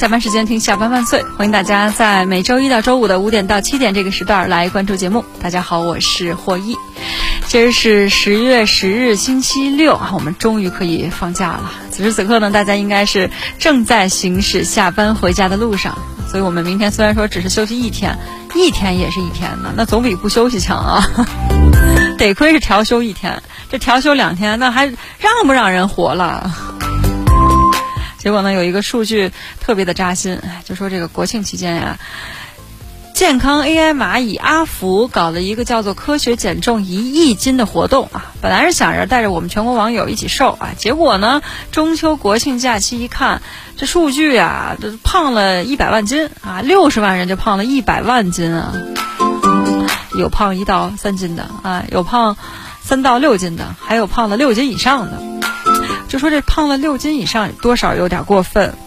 下班时间听下班万岁，欢迎大家在每周一到周五的5点到7点这个时段来关注节目。大家好，我是霍一。今儿是10月10日星期六啊，我们终于可以放假了。此时此刻呢，大家应该是正在行驶下班回家的路上，所以我们明天虽然说只是休息一天也是一天呢，那总比不休息强啊。得亏是调休一天，这调休2天，那还让不让人活了？结果呢，有一个数据特别的扎心，就说这个国庆期间呀，健康 AI 蚂蚁阿福搞了一个叫做科学减重1亿斤的活动啊，本来是想着带着我们全国网友一起瘦啊，结果呢，中秋国庆假期一看，这数据啊，这胖了100万斤啊，60万人就胖了100万斤啊，有胖1到3斤的啊，有胖3到6斤的，还有胖了6斤以上的。就说这胖了6斤以上多少有点过分，